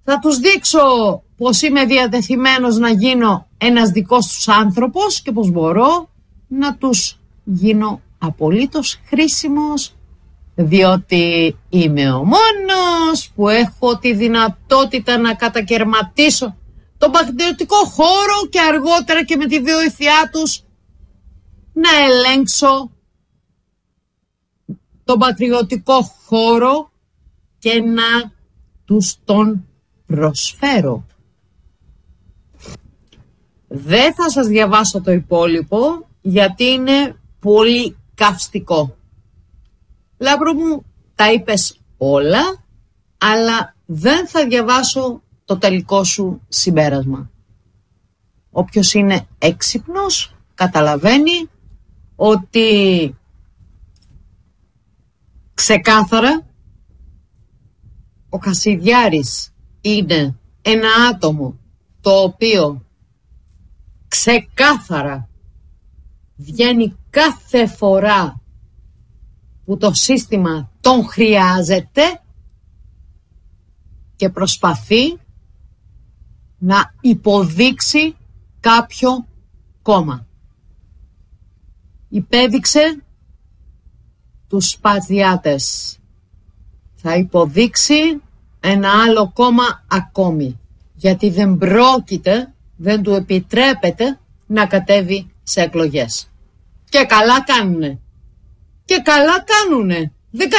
Θα τους δείξω πως είμαι διατεθειμένος να γίνω ένας δικός τους άνθρωπος και πως μπορώ να τους γίνω απολύτως χρήσιμος, διότι είμαι ο μόνος που έχω τη δυνατότητα να κατακαιρματίσω τον πατριωτικό χώρο και αργότερα και με τη βοήθειά τους να ελέγξω τον πατριωτικό χώρο και να τους τον προσφέρω. Δεν θα σας διαβάσω το υπόλοιπο γιατί είναι πολύ καυστικό. Λάμπρο μου, τα είπες όλα, αλλά δεν θα διαβάσω το τελικό σου συμπέρασμα. Όποιος είναι έξυπνος καταλαβαίνει ότι ξεκάθαρα ο Κασιδιάρης είναι ένα άτομο το οποίο ξεκάθαρα βγαίνει κάθε φορά που το σύστημα τον χρειάζεται και προσπαθεί να υποδείξει κάποιο κόμμα. Υπέδειξε τους σπατζιάτες. Θα υποδείξει ένα άλλο κόμμα ακόμη. Γιατί δεν του επιτρέπεται να κατέβει σε εκλογές. Και καλά κάνουνε. Και καλά κάνουνε. Δεν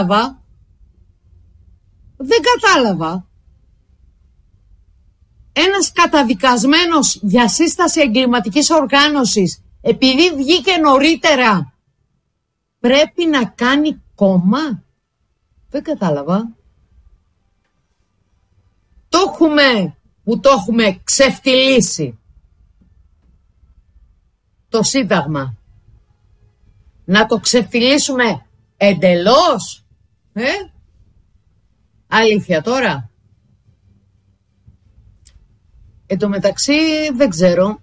κατάλαβα. Ένας καταδικασμένος για σύσταση εγκληματικής οργάνωσης, επειδή βγήκε νωρίτερα, πρέπει να κάνει κόμμα. Δεν κατάλαβα. Το έχουμε ξεφτυλίσει το Σύνταγμα. Να το ξεφτυλίσουμε εντελώς. Αλήθεια τώρα. Εν τω μεταξύ δεν ξέρω,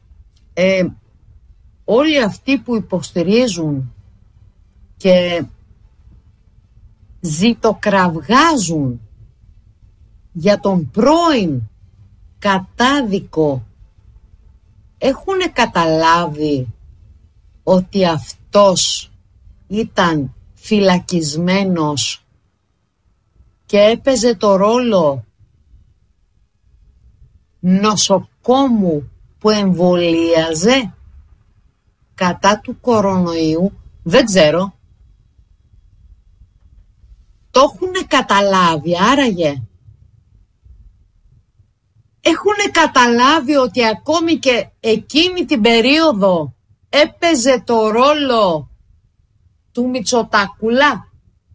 όλοι αυτοί που υποστηρίζουν και ζητοκραυγάζουν για τον πρώην κατάδικο έχουν καταλάβει ότι αυτός ήταν φυλακισμένος και έπαιζε το ρόλο νοσοκόμου που εμβολίαζε κατά του κορονοϊού. Δεν ξέρω. Το έχουν καταλάβει άραγε. Έχουν καταλάβει ότι ακόμη και εκείνη την περίοδο έπαιζε το ρόλο του Μητσοτάκουλα.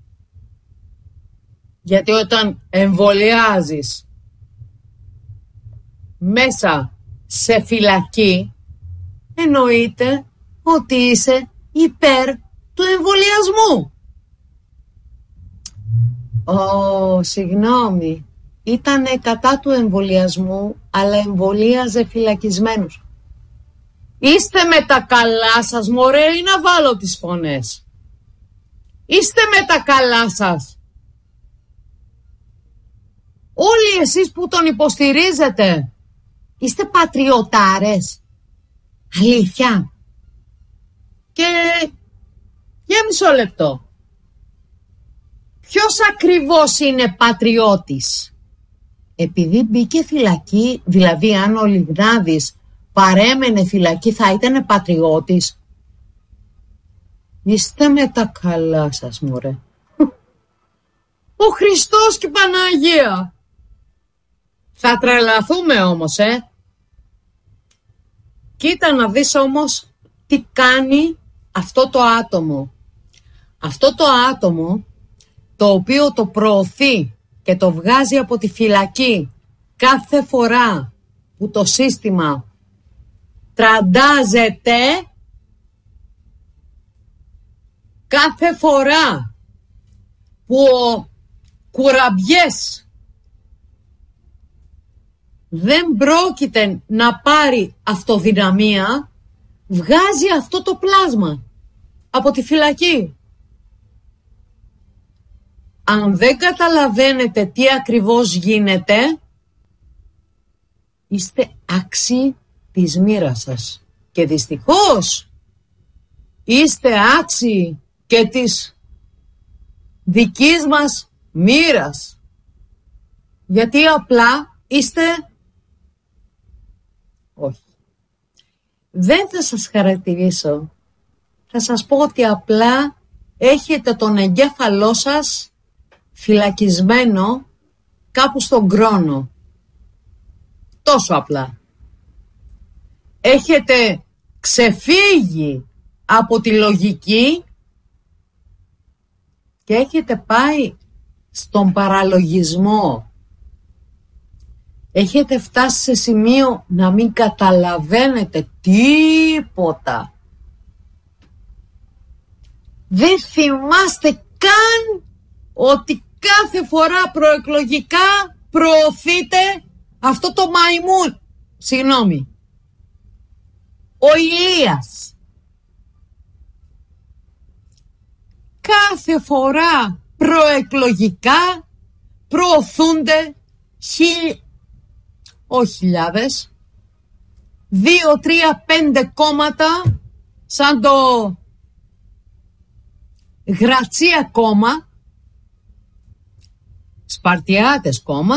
Γιατί όταν εμβολιάζεις μέσα σε φυλακή, εννοείται ότι είσαι υπέρ του εμβολιασμού. Συγγνώμη, ήτανε κατά του εμβολιασμού, αλλά εμβολίαζε φυλακισμένους. Είστε με τα καλά σας, μωρέ, ή να βάλω τις φωνές. Είστε με τα καλά σας. Όλοι εσείς που τον υποστηρίζετε, είστε πατριωτάρες. Αλήθεια. Και για μισό λεπτό. Ποιος ακριβώς είναι πατριώτης? Επειδή μπήκε φυλακή, δηλαδή αν ο Λιγνάδης παρέμενε φυλακή θα ήταν πατριώτης? Είστε με τα καλά σας, μωρέ. Ο Χριστός και η Παναγία. Θα τρελαθούμε όμως, Κοίτα να δεις όμως τι κάνει αυτό το άτομο. Αυτό το άτομο το οποίο το προωθεί και το βγάζει από τη φυλακή κάθε φορά που το σύστημα τραντάζεται, κάθε φορά που ο Κουραμπιές δεν πρόκειται να πάρει αυτοδυναμία, βγάζει αυτό το πλάσμα από τη φυλακή. Αν δεν καταλαβαίνετε τι ακριβώς γίνεται, είστε άξιοι της μοίρας σας. Και δυστυχώς είστε άξιοι και της δικής μας μοίρας. Γιατί απλά είστε... Όχι. Δεν θα σας χαρακτηρίσω. Θα σας πω ότι απλά έχετε τον εγκέφαλό σας φυλακισμένο κάπου στον κρόνο. Τόσο απλά. Έχετε ξεφύγει από τη λογική και έχετε πάει στον παραλογισμό. Έχετε φτάσει σε σημείο να μην καταλαβαίνετε τίποτα. Δεν θυμάστε καν ότι κάθε φορά προεκλογικά προωθείτε αυτό το μαϊμούν. Συγγνώμη. Ο Ηλίας. Κάθε φορά προεκλογικά προωθούνται όχι χιλιάδες, 2, 3, 5 κόμματα σαν το Γρατσία κόμμα, Σπαρτιάτες κόμμα,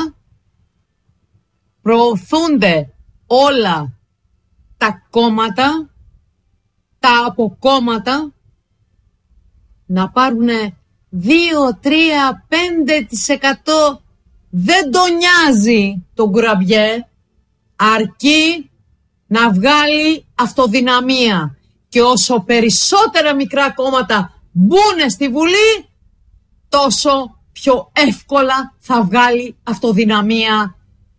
προωθούνται όλα τα κόμματα, τα αποκόμματα να πάρουν 2, 3, 5%. Δεν τον νοιάζει τον κουραμπιέ, αρκεί να βγάλει αυτοδυναμία. Και όσο περισσότερα μικρά κόμματα μπουν στη Βουλή, τόσο πιο εύκολα θα βγάλει αυτοδυναμία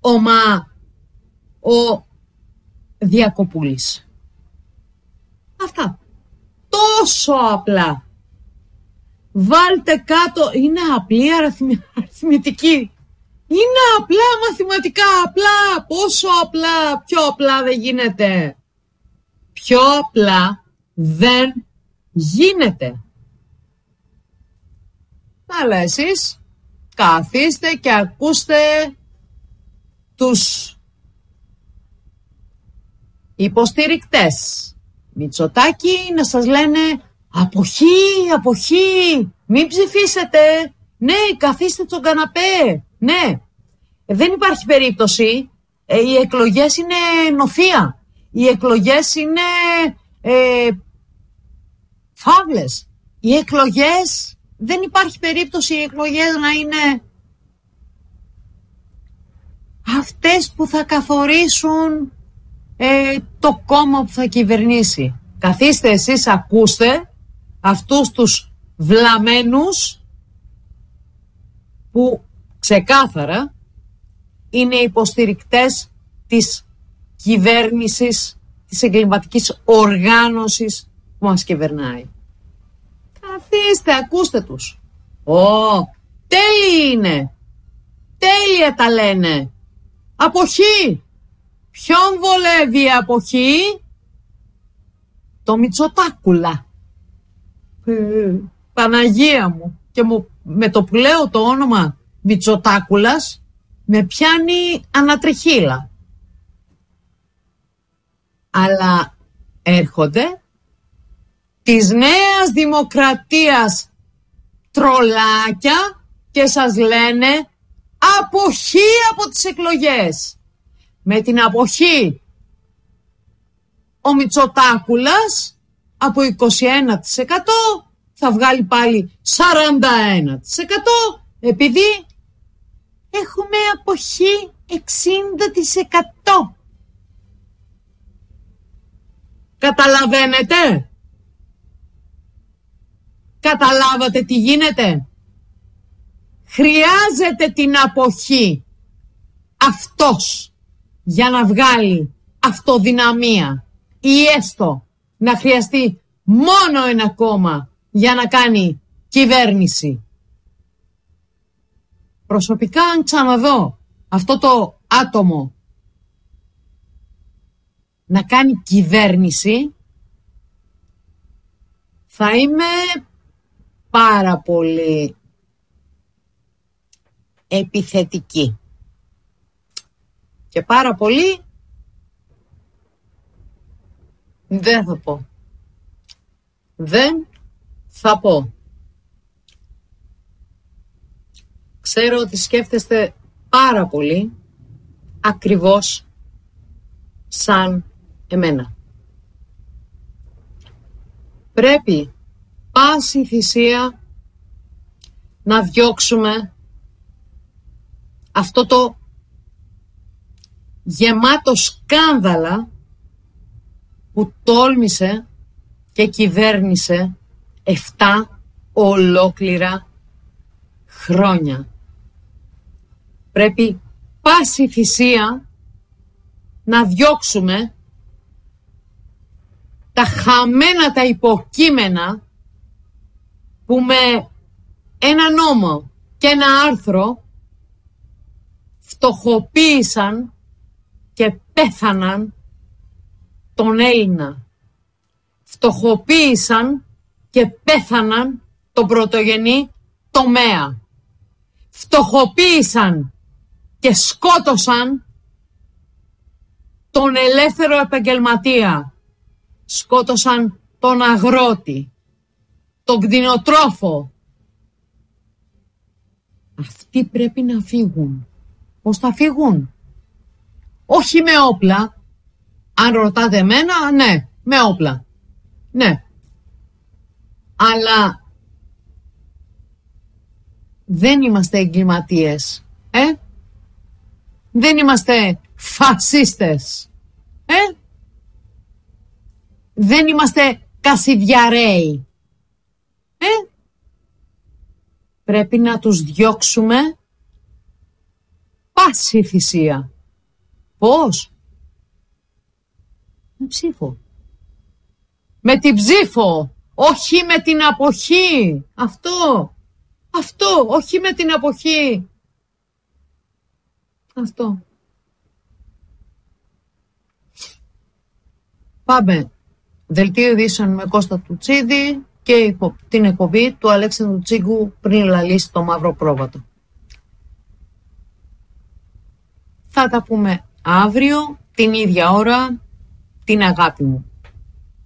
ο Διακοπούλης. Αυτά. Τόσο απλά. Βάλτε κάτω, είναι απλή αριθμητική. Είναι απλά μαθηματικά, απλά, πόσο απλά, πιο απλά δεν γίνεται. Πιο απλά δεν γίνεται. Αλλά εσείς καθίστε και ακούστε τους υποστηρικτές Μητσοτάκη να σας λένε αποχή, αποχή, μην ψηφίσετε, ναι, καθίστε στον καναπέ, ναι. Δεν υπάρχει περίπτωση, οι εκλογές είναι νοθεία, οι εκλογές είναι φαύλες, οι εκλογές, δεν υπάρχει περίπτωση οι εκλογές να είναι αυτές που θα καθορίσουν το κόμμα που θα κυβερνήσει. Καθίστε εσείς, ακούστε αυτούς τους βλαμμένους που ξεκάθαρα είναι υποστηρικτές της κυβέρνησης, της εγκληματικής οργάνωσης που μας κυβερνάει. Καθίστε, ακούστε τους. Τέλειοι είναι. Τέλεια τα λένε. Αποχή. Ποιον βολεύει η αποχή? Το Μητσοτάκουλα. Παναγία μου. Και με το που λέω το όνομα Μητσοτάκουλας με πιάνει ανατριχύλα. Αλλά έρχονται της Νέας Δημοκρατίας τρολάκια και σας λένε αποχή από τις εκλογές. Με την αποχή ο Μητσοτάκουλας από 21% θα βγάλει πάλι 41% επειδή έχουμε αποχή 60%. Καταλαβαίνετε? Καταλάβατε τι γίνεται? Χρειάζεται την αποχή αυτός για να βγάλει αυτοδυναμία ή έστω να χρειαστεί μόνο ένα κόμμα για να κάνει κυβέρνηση. Προσωπικά αν ξαναδώ αυτό το άτομο να κάνει κυβέρνηση θα είμαι πάρα πολύ επιθετική. και πάρα πολύ δεν θα πω. Δεν θα πω. Ξέρω ότι σκέφτεστε πάρα πολύ ακριβώς σαν εμένα. Πρέπει πάση θυσία να διώξουμε αυτό το γεμάτο σκάνδαλα που τόλμησε και κυβέρνησε 7 ολόκληρα χρόνια. Πρέπει πάση θυσία να διώξουμε τα χαμένα τα υποκείμενα που με ένα νόμο και ένα άρθρο φτωχοποίησαν και πέθαναν τον Έλληνα. Φτωχοποίησαν και πέθαναν τον πρωτογενή τομέα. Φτωχοποίησαν και σκότωσαν τον ελεύθερο επαγγελματία. Σκότωσαν τον αγρότη, τον κτηνοτρόφο. Αυτοί πρέπει να φύγουν. Πώς θα φύγουν? Όχι με όπλα. Αν ρωτάτε εμένα, ναι, με όπλα. Ναι. Αλλά δεν είμαστε εγκληματίες. Δεν είμαστε φασίστες. Δεν είμαστε κασιδιαρέοι. Πρέπει να τους διώξουμε πάση θυσία. Πώς? Με ψήφο. Με την ψήφο, όχι με την αποχή. Αυτό, όχι με την αποχή. Αυτό. Πάμε. Δελτίο ειδήσεων με Κώστα Τουτσίδη και την εκπομπή του Αλέξανδρου Τσίγκου πριν λαλήσει το μαύρο πρόβατο. Θα τα πούμε αύριο, την ίδια ώρα, την αγάπη μου.